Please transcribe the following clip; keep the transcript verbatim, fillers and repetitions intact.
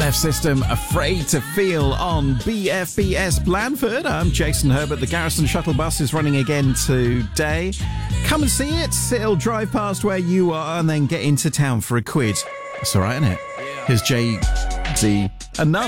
F System, Afraid to Feel on B F B S Blandford. I'm Jason Herbert. The Garrison shuttle bus is running again today. Come and see it. It'll drive past where you are and then get into town for a quid. That's all right, isn't it? Here's Jay-Z. Enough.